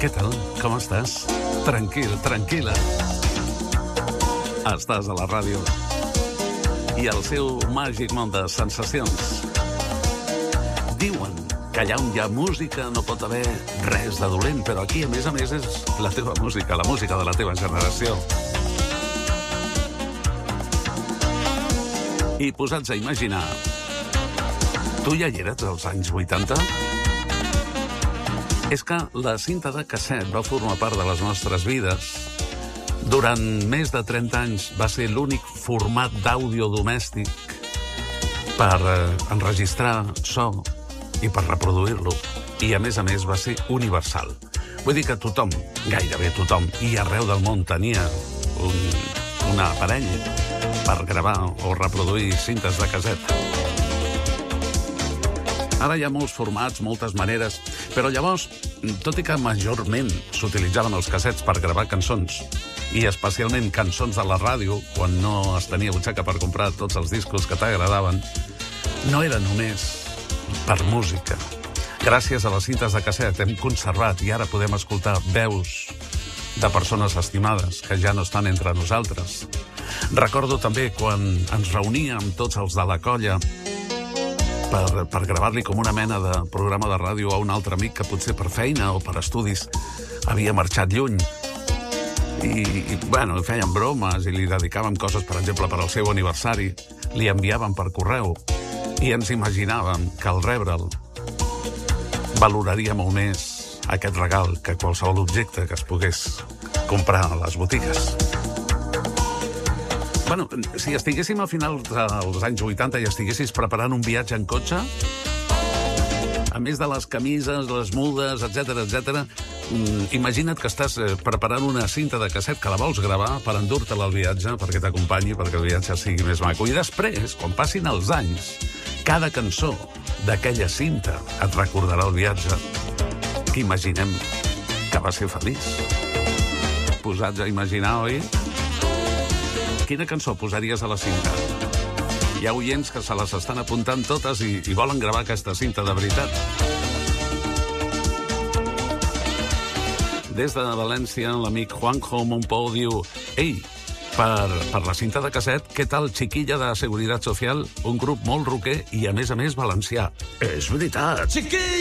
Què tal? Com estàs? Tranquil, tranquil·la. Estàs a la ràdio i el seu màgic món de sensacions. Diuen que allà on hi ha música no pot haver res de dolent, però aquí, a més, és la teva música, la música de la teva generació. I posats a imaginar, tu ja hi eres als anys 80? És que la cinta de casset va formar part de les nostres vides. Durant més de 30 anys va ser l'únic format d'àudio domèstic per enregistrar so i per reproduir-lo. I, a més, va ser universal. Vull dir que tothom, gairebé tothom, i arreu del món tenia un aparell per gravar o reproduir cintes de casset. Ara hi ha molts formats, moltes maneres, però llavors, tot i que majorment s'utilitzaven els cassets per gravar cançons, i especialment cançons de la ràdio, quan no es tenia butxaca per comprar tots els discos que t'agradaven, no era només per música. Gràcies a les cintes de casset hem conservat i ara podem escoltar veus de persones estimades que ja no estan entre nosaltres. Recordo també quan ens reuníem tots els de la colla per gravar-li com una mena de programa de ràdio a un altre amic que potser per feina o per estudis havia marxat lluny. I fèiem bromes i li dedicàvem coses, per exemple, per al seu aniversari. Li enviàvem per correu i ens imaginàvem que al rebre'l valoraria molt més aquest regal que qualsevol objecte que es pogués comprar a les botigues. Si estiguéssim a finals dels anys 80 i estiguessis preparant un viatge en cotxe, a més de les camises, les mudes, etc., imagina't que estàs preparant una cinta de casset que la vols gravar per endur-te-la al viatge, perquè t'acompanyi, perquè el viatge sigui més maco. I després, quan passin els anys, cada cançó d'aquella cinta et recordarà el viatge que imaginem que va ser feliç. Posats a imaginar, oi? Quina cançó posaries a la cinta? Hi ha oients que se les estan apuntant totes i volen gravar aquesta cinta de veritat. Des de València, l'amic Juanjo Montpou diu: Ei, per la cinta de casset, què tal Chiquilla de Seguridad Social? Un grup molt roquer i, a més, valencià. És veritat! Chiquilla!